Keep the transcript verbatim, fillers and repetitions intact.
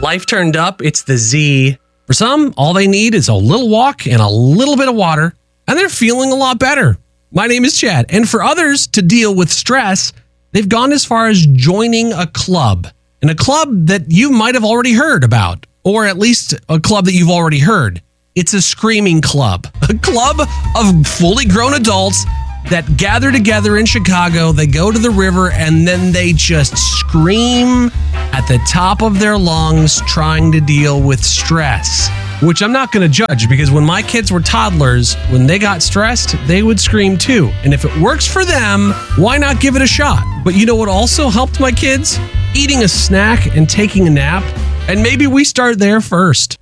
life turned up, it's the Z. For some, all they need is a little walk and a little bit of water, and they're feeling a lot better. My name is Chad, and for others to deal with stress, they've gone as far as joining a club, and a club that you might have already heard about, or at least a club that you've already heard. It's a screaming club, a club of fully grown adults that gather together in Chicago. They go to the river and then they just scream at the top of their lungs trying to deal with stress, which I'm not going to judge because when my kids were toddlers, when they got stressed, they would scream too. And if it works for them, why not give it a shot? But you know what also helped my kids? Eating a snack and taking a nap. And maybe we start there first.